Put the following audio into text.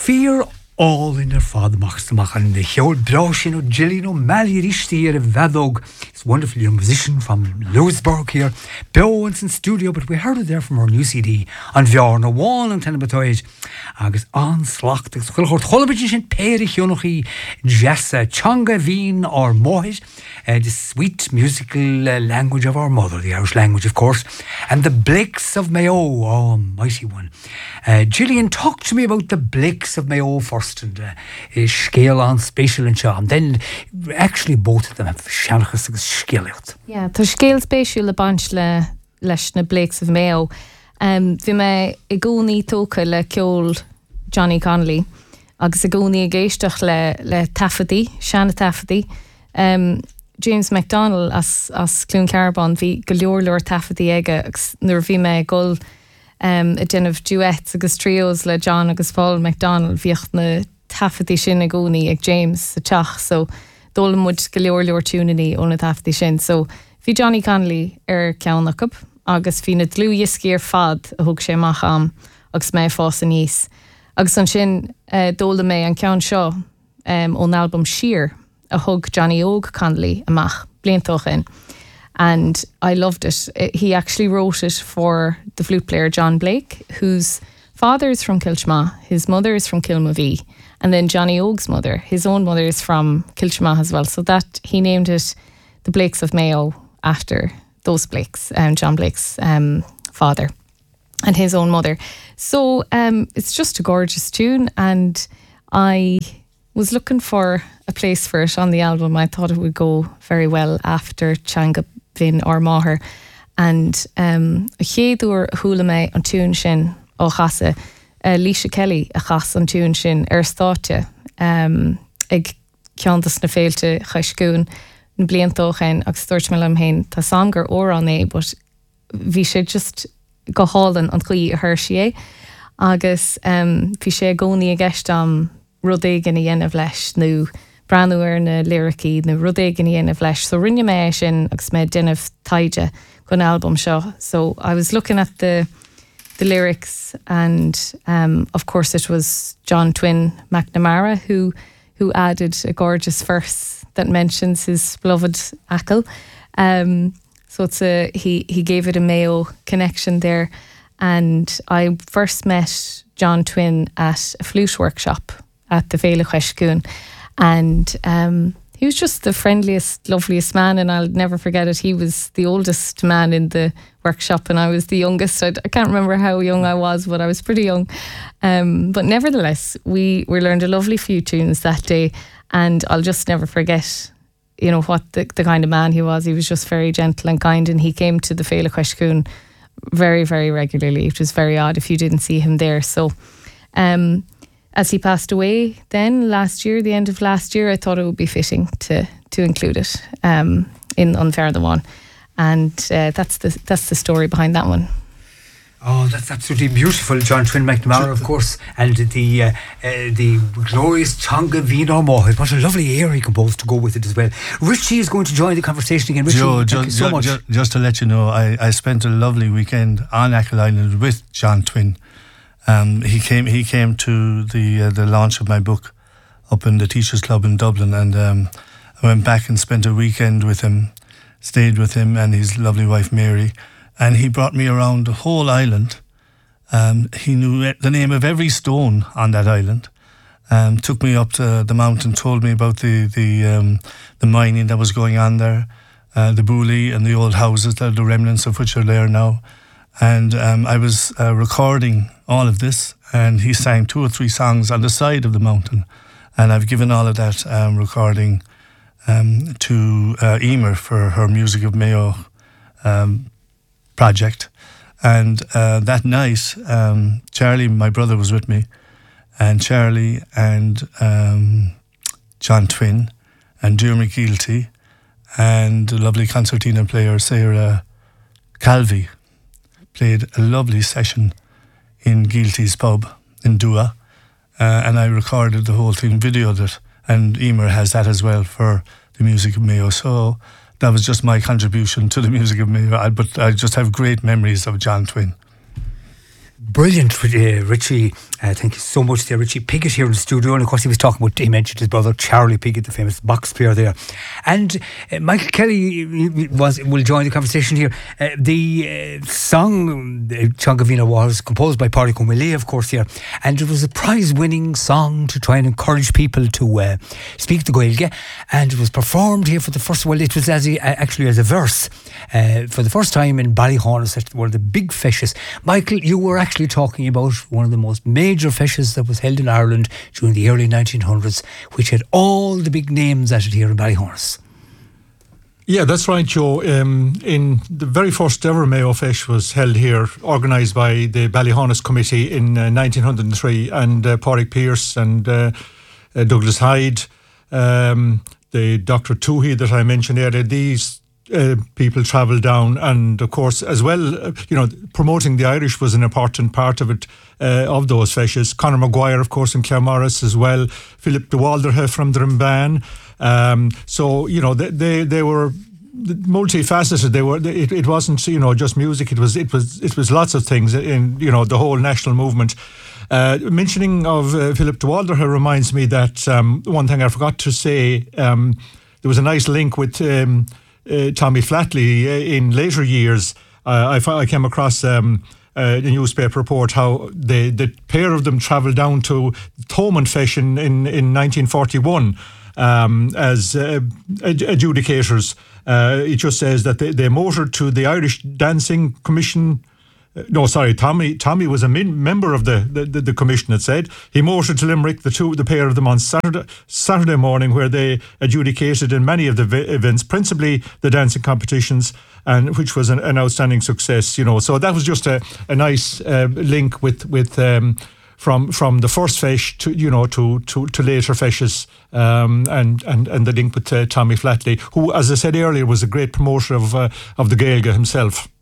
Fear all in their father machstamach and the whole Broshin or Gillian O'Malley Rishti Vadog. It's a wonderful young musician from Lewisburg here. Bowens in studio, but we heard it there from our new CD on Viarna Wall and Tenabatoyage. Agus on Slacht, the Holabridge in Perry Hionochi, Jessa, Changa Veen or Mohit, the sweet musical language of our mother, the Irish language, of course, and the Blakes of Mayo, oh, mighty one. Gillian, talk to me about the Blakes of Mayo first. And scale on spatial and charm. Then actually both of them have shanachas scale out. Yeah, the scale spatial le bunch le leis na Blakes of Mayo. Vi me I goni tóca le ceol Johnny Connolly agus I goni I géisteach le Taffety, Shanna Taffety. James MacDonald as Clún Carbon vi go leor Taffety ege nuair vi me gol a din of duets agus trios le John agus Paul MacDonald bhíocht na Taffety sin a gcónaí ag James sa teach, so dóla muid go leor túnaí ó na Taffety sin. So bhí Johnny Connolly ceannach agus bhí na dlú dhiscí ar fad a thug sé amach am agus mé fás a níos. Agus an sin dóla mé an ceann seo ón album Sheer a thug Johnny Og Connolly amach bliantóch in. And I loved it. He actually wrote it for the flute player John Blake, whose father is from Kilchma, his mother is from Kilmavee, and then Johnny Og's mother, his own mother is from Kilchma as well. So that he named it the Blakes of Mayo after those Blakes, John Blake's father and his own mother. So it's just a gorgeous tune, and I was looking for a place for it on the album. I thought it would go very well after Changa Vin or Maher, and a chéadúr thula mé an tún sin ó chasa Lísa Kelly a chas an tún sin státe ag ceantas na féilte chaisciún na bliantóchain agus dúirt me am hain tá sangar ó an é, but bhí sé just go hálan an chuí a thuir agus bhí sé gcónaí a gceist am rud éigean a dhéanamh leis nó Branúir na lyricí na rud éigean a dhéanamh leis. So rinne mé sin agus mé déanamh taide gon album seo. So I was looking at the lyrics, and of course it was John Twyn McNamara who added a gorgeous verse that mentions his beloved Achill. So it's he gave it a Mayo connection there. And I first met John Twyn at a flute workshop at the Féile Chaisciún. And he was just the friendliest, loveliest man, and I'll never forget it. He was the oldest man in the workshop and I was the youngest. I can't remember how young I was, but I was pretty young. But nevertheless, we learned a lovely few tunes that day, and I'll just never forget, you know, what the kind of man he was. He was just very gentle and kind, and he came to the Féile Chaisciún very, very regularly. It was very odd if you didn't see him there. So as he passed away then the end of last year, I thought it would be fitting to include it in Unfair the One. And that's the story behind that one. Oh, that's absolutely beautiful, John Twyn McNamara, of course, and the glorious Changa Vino Mohit. What a lovely air he composed to go with it as well. Richie is going to join the conversation again. Richie, thank you so much. Just to let you know, I spent a lovely weekend on Achill Island with John Twyn. He came to the launch of my book up in the Teachers Club in Dublin, and I went back and spent a weekend with him, stayed with him and his lovely wife Mary, and he brought me around the whole island. He knew the name of every stone on that island. Took me up to the mountain, told me about the mining that was going on there, the Booley and the old houses, the remnants of which are there now. And I was recording all of this, and he sang 2 or 3 songs on the side of the mountain, and I've given all of that recording to Emer for her Music of Mayo project. And that night, Charlie, my brother, was with me, and Charlie and John Twyn and Jeremy Keelty and the lovely concertina player Sarah Calvi played a lovely session in Geelty's pub in Dua, and I recorded the whole thing, videoed it, and Emer has that as well for the Music of Mayo. So that was just my contribution to the Music of Mayo, but I just have great memories of John Twyn. Brilliant, Richie. Thank you so much there, Richie Piggott here in the studio. And of course he mentioned his brother Charlie Piggott, the famous box player there. And Michael Kelly will join the conversation here. The song Teangavina was composed by Pádraig Ó Maolaodha, of course, here. And it was a prize-winning song to try and encourage people to speak the Gaeilge. And it was performed here for the first, well, it was actually as a verse for the first time in Ballyhaunis at one of the big feshes. Michael, you were actually talking about one of the most major feshes that was held in Ireland during the early 1900s, which had all the big names at it here in Ballyhaunis. Yeah, that's right, Joe. In the very first ever Mayo Feis was held here, organised by the Ballyhaunis Committee in 1903, and Pádraig Pearse and Douglas Hyde, the Dr. Toohey that I mentioned earlier, these people travelled down, and of course as well promoting the Irish was an important part of it, of those feshes. Conor Maguire, of course, in Claremorris as well, Philip de Walderhe from Drimban. So they were multifaceted. It wasn't just music. It was lots of things in the whole national movement. Mentioning of Philip de Walderhe reminds me that one thing I forgot to say, there was a nice link with Tommy Flatley in later years. I came across the newspaper report how the pair of them travelled down to Thomond Feis in 1941 as adjudicators. It just says that they motored to the Irish Dancing Commission. No, sorry, Tommy was a member of the commission, it said. He motored to Limerick, the pair of them, on Saturday morning, where they adjudicated in many of the events, principally the dancing competitions, and which was an outstanding success. So that was just a nice link with from the first Feis to later Feishes, and the link with Tommy Flatley, who, as I said earlier, was a great promoter of the Gaeilge himself.